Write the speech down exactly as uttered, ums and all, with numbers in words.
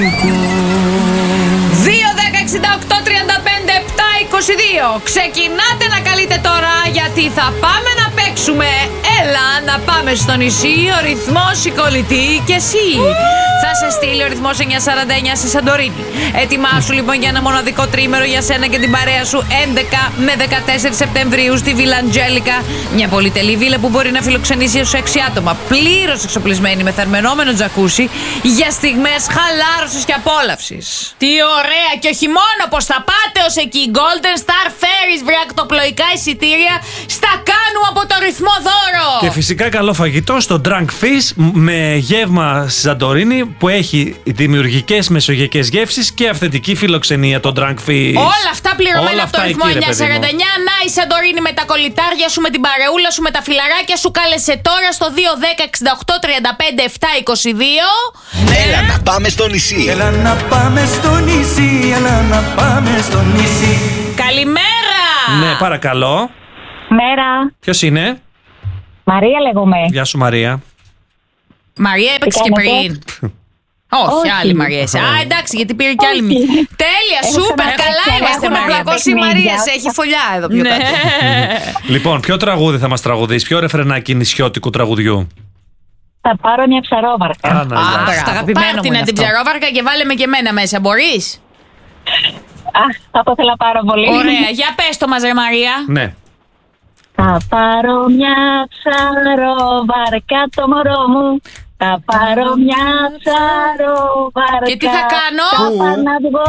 δύο, δέκα, εξήντα οκτώ, τριάντα πέντε, επτά, είκοσι δύο. Ξεκινάτε να καλείτε τώρα, γιατί θα πάμε να παίξουμε. Έλα να πάμε στο νησί. Ο ρυθμός, η κολλητή και εσύ. Θα σε στείλει ο ρυθμός εννιακόσια σαράντα εννιά στη Σαντορίνη. Ετοιμάσου λοιπόν για ένα μοναδικό τρίμερο για σένα και την παρέα σου έντεκα με δεκατέσσερα Σεπτεμβρίου στη Βίλα Αντζέλικα. Μια πολυτελή βίλα που μπορεί να φιλοξενήσει έως έξι άτομα. Πλήρως εξοπλισμένη με θερμαινόμενο τζακούσι για στιγμές χαλάρωσης και απόλαυσης. Τι ωραία! Και όχι μόνο πως θα πάτε ως εκεί. Golden Star Ferries, βρακτοπλοϊκά εισιτήρια στα κάνουμε από το ρυθμό δώρο. Και φυσικά καλό φαγητό στο Drunk Fish με γεύμα στη Σαντορίνη που έχει δημιουργικές μεσογειακές γεύσεις και αυθεντική φιλοξενία, το Drunk Fish. Όλα αυτά πληρωμένα Όλα από το αυτά ρυθμό εκεί, ρε εννιακόσια σαράντα εννιά. Να η Σαντορίνη με τα κολλητάρια σου, με την παρεούλα σου, με τα φιλαράκια σου. Κάλεσε τώρα στο δύο, δέκα, εξήντα οκτώ, τριάντα πέντε, επτά, είκοσι δύο. Έλα να πάμε στο νησί. Έλα να πάμε στο νησί. Έλα να πάμε στο νησί. Καλημέρα! Ναι, παρακαλώ. Μέρα. Ποιος είναι? Μαρία λέγομαι. Γεια σου, Μαρία. Μαρία, έπαιξε και κάνετε? πριν. Όχι, Όχι. άλλη Μαρία. Α, εντάξει, γιατί πήρε κι άλλη. Όχι. Τέλεια, Έχω σούπερ, ξαναπέξει καλά και είμαστε, έχουμε Μαρία. Πλακώσει η Μαρία, σε έχει φωλιά εδώ πιο Ναι. κάτω. Λοιπόν, ποιο τραγούδι θα μας τραγουδήσει, ποιο ρεφρενάκι νησιώτικου τραγουδιού? Θα πάρω μια ψαρόβαρκα. Άννα, γεια. Αχ, τα αγαπημένο μου Πάρ' την είναι την αυτό. ψαρόβαρκα και βάλε με και εμένα μέσα, μπορείς? Αχ, θα το ήθελα πάρα πολύ. Ωραία, για πες το μας ρε Μαρία. Ναι. Θα πάρω μια ψαρόβαρκα το μωρό μου. Θα πάρω μια ψαρόβαρκα. Και τι θα κάνω? Θα πάω να βγω